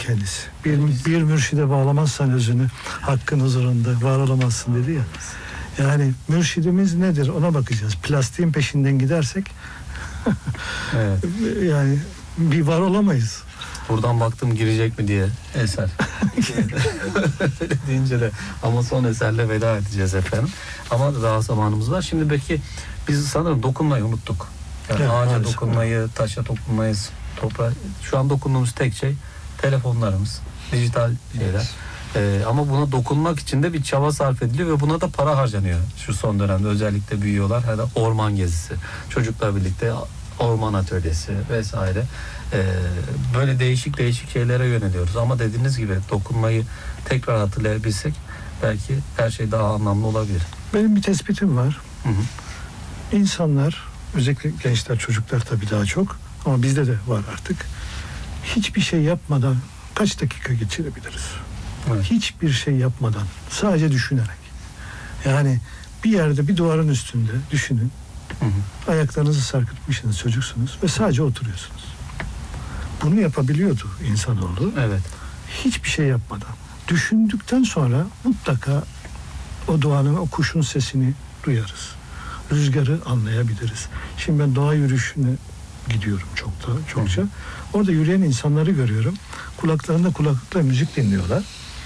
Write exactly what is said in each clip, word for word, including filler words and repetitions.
kendisi. Bir, bir mürşide bağlamazsan özünü hakkın huzurunda var olamazsın dedi ya. Yani mürşidimiz nedir ona bakacağız. Plastiğin peşinden gidersek evet. yani bir var olamayız. Buradan baktım girecek mi diye eser. Öyle deyince de ama son eserle veda edeceğiz efendim. Ama daha zamanımız var. Şimdi belki biz sanırım dokunmayı unuttuk. Yani evet, ağaca maalesef. dokunmayı, taşa dokunmayı, toprağa. Şu an dokunduğumuz tek şey telefonlarımız, dijital şeyler. Ee, ama buna dokunmak için de bir çaba sarf ediliyor ve buna da para harcanıyor. Şu son dönemde özellikle büyüyorlar. Hani orman gezisi, çocuklar birlikte orman atölyesi vesaire. Ee, böyle değişik değişik şeylere yöneliyoruz. Ama dediğiniz gibi dokunmayı tekrar hatırlayabilsek belki her şey daha anlamlı olabilir. Benim bir tespitim var. Hı hı. İnsanlar, özellikle gençler, çocuklar tabii daha çok ama bizde de var artık. Hiçbir şey yapmadan kaç dakika geçirebiliriz? Evet. Hiçbir şey yapmadan, sadece düşünerek. Yani bir yerde bir duvarın üstünde düşünün. Hı hı. Ayaklarınızı sarkıtmışsınız, çocuksunuz ve sadece oturuyorsunuz. Bunu yapabiliyordu insanoğlu. Evet. Hiçbir şey yapmadan. Düşündükten sonra mutlaka o doğanın, o kuşun sesini duyarız. Rüzgarı anlayabiliriz. Şimdi ben doğa yürüyüşüne gidiyorum çok da, çokça. Hı. Orada yürüyen insanları görüyorum. Kulaklarında kulaklıkla müzik dinliyorlar.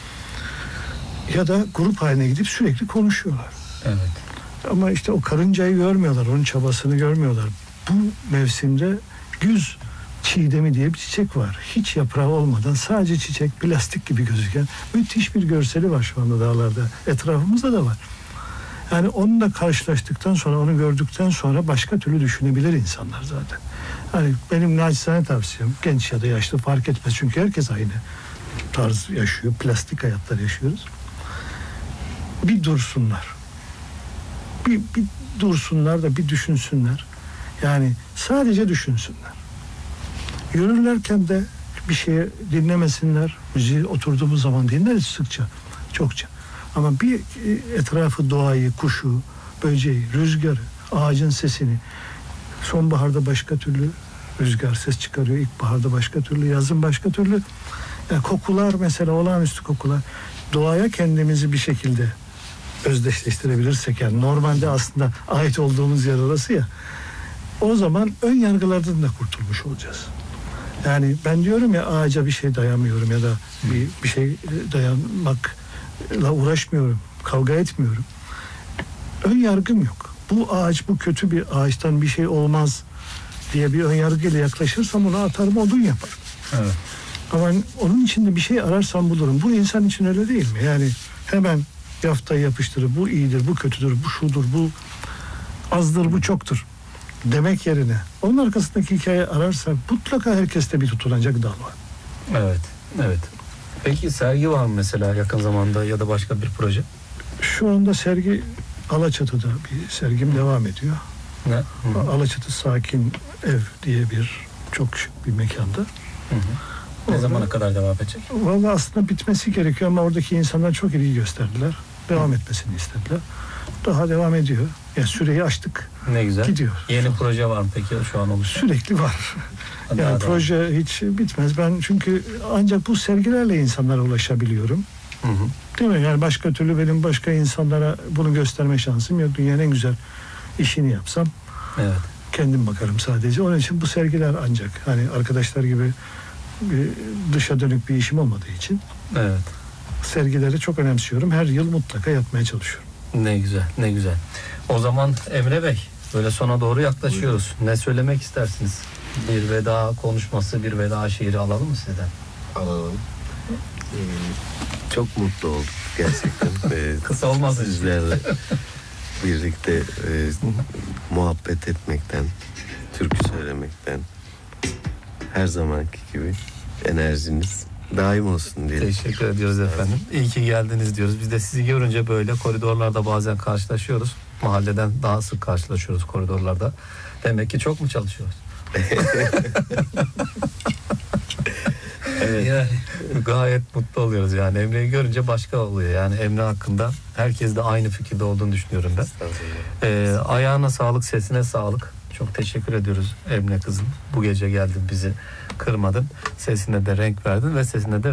Ya da grup haline gidip sürekli konuşuyorlar. Evet. Ama işte o karıncayı görmüyorlar, onun çabasını görmüyorlar. Bu mevsimde güz çiğdemi diye bir çiçek var. Hiç yaprağı olmadan sadece çiçek, plastik gibi gözüken müthiş bir görseli var şu anda dağlarda. Etrafımızda da var. Yani onunla karşılaştıktan sonra, onu gördükten sonra başka türlü düşünebilir insanlar zaten. Yani benim naçizane tavsiyem, genç ya da yaşlı fark etmez. Çünkü herkes aynı tarz yaşıyor, plastik hayatlar yaşıyoruz. Bir dursunlar. Bir, bir dursunlar da bir düşünsünler. Yani sadece düşünsünler. Yürürlerken de bir şeye dinlemesinler. Müziği oturduğumuz zaman dinleriz sıkça, çokça. Ama bir etrafı, doğayı, kuşu, böceği, rüzgarı, ağacın sesini, sonbaharda başka türlü rüzgar ses çıkarıyor, ilkbaharda başka türlü, yazın başka türlü. Yani kokular mesela, olağanüstü kokular. Doğaya kendimizi bir şekilde özdeşleştirebilirsek, yani normalde aslında ait olduğumuz yer orası ya, o zaman ön yargılardan da kurtulmuş olacağız. Yani ben diyorum ya, ağaca bir şey dayamıyorum ya da bir, bir şey dayanmakla uğraşmıyorum, kavga etmiyorum. Ön yargım yok. Bu ağaç, bu kötü bir ağaçtan bir şey olmaz diye bir ön yargıyla yaklaşırsam onu atarım, odun yaparım. Evet. Ama onun içinde bir şey ararsam bulurum. Bu insan için öyle değil mi? Yani hemen yaftayı yapıştırır, bu iyidir, bu kötüdür, bu şudur, bu azdır, bu çoktur demek yerine onun arkasındaki hikaye ararsak mutlaka herkeste bir tutunacak dal var. Evet, evet. Peki sergi var mı mesela yakın zamanda ya da başka bir proje? Şu anda sergi Alaçatı'da bir sergim devam ediyor. Ne? Hı-hı. Alaçatı Sakin Ev diye bir çok şık bir mekanda. Hı-hı. Ne Orada, zamana kadar devam edecek? Vallahi aslında bitmesi gerekiyor ama oradaki insanlar çok ilgi gösterdiler. Devam Hı. etmesini istediler. Daha devam ediyor. Yani süreyi açtık. Ne güzel. Gidiyor. Yeni proje var mı peki şu an oluşan? Sürekli var. Yani daha proje daha. hiç bitmez. Ben çünkü ancak bu sergilerle insanlara ulaşabiliyorum. Hı hı. Değil mi? Yani başka türlü benim başka insanlara bunu gösterme şansım yok. Dünyanın en güzel işini yapsam evet. kendim bakarım sadece. Onun için bu sergiler ancak hani arkadaşlar gibi bir dışa dönük bir işim olmadığı için evet. sergileri çok önemsiyorum. Her yıl mutlaka yapmaya çalışıyorum. Ne güzel, ne güzel. O zaman Emre Bey, böyle sona doğru yaklaşıyoruz. Buyurun. Ne söylemek istersiniz? Bir veda konuşması, bir veda şiiri alalım mı sizden? Alalım. Ee, çok mutlu olduk gerçekten. ee, Kısa olmaz sizlerle birlikte e, muhabbet etmekten, türkü söylemekten, her zamanki gibi enerjiniz daim olsun diye. Teşekkür ediyoruz efendim. İyi ki geldiniz diyoruz. Biz de sizi görünce böyle koridorlarda bazen karşılaşıyoruz. Mahalleden daha sık karşılaşıyoruz koridorlarda. Demek ki çok mu çalışıyoruz? Evet. Yani gayet mutlu oluyoruz yani. Emre'yi görünce başka oluyor. Yani Emre hakkında herkes de aynı fikirde olduğunu düşünüyorum ben. Ee, ayağına sağlık, sesine sağlık. Çok teşekkür ediyoruz Emre kızım. Bu gece geldin, bizi kırmadın. Sesine de renk verdin ve sesine de